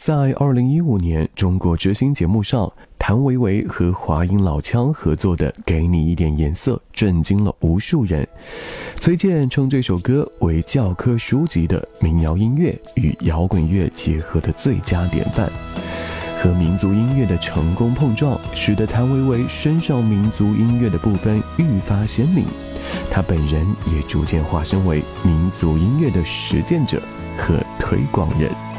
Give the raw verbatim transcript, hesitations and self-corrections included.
在二零一五年中国之星节目上，谭维维和华阴老腔合作的《给你一点颜色》震惊了无数人。崔健称这首歌为教科书级的民谣音乐与摇滚乐结合的最佳典范。和民族音乐的成功碰撞，使得谭维维身上民族音乐的部分愈发鲜明，他本人也逐渐化身为民族音乐的实践者和推广人。